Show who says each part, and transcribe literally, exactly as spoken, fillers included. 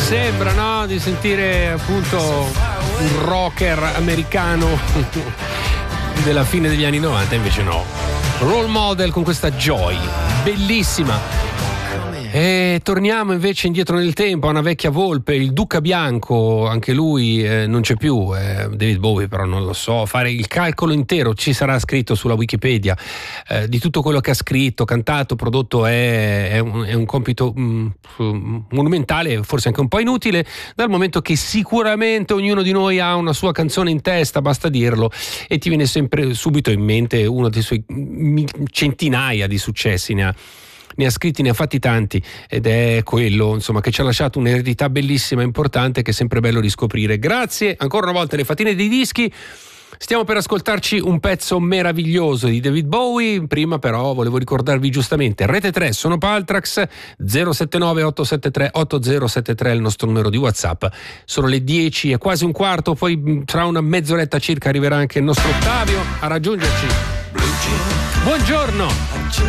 Speaker 1: Sembra, no, di sentire appunto un rocker americano della fine degli anni novanta, invece no. Role Model con questa Joy, bellissima. E torniamo invece indietro nel tempo a una vecchia volpe, il Duca Bianco, anche lui eh, non c'è più, eh, David Bowie però non lo so, fare il calcolo intero, ci sarà scritto sulla Wikipedia eh, di tutto quello che ha scritto, cantato, prodotto, è, è, un, è un compito mm, monumentale, forse anche un po' inutile, dal momento che sicuramente ognuno di noi ha una sua canzone in testa, basta dirlo, e ti viene sempre subito in mente uno dei suoi centinaia di successi, ne ha ne ha scritti, ne ha fatti tanti, ed è quello insomma che ci ha lasciato un'eredità bellissima e importante che è sempre bello riscoprire. Grazie ancora una volta alle fatine dei dischi. Stiamo per ascoltarci un pezzo meraviglioso di David Bowie. Prima però volevo ricordarvi giustamente Rete tre, sono Paltrax, zero sette nove otto sette tre otto zero sette tre è il nostro numero di WhatsApp. Sono le dieci e quasi un quarto, poi tra una mezz'oretta circa arriverà anche il nostro Ottavio a raggiungerci. Buongiorno.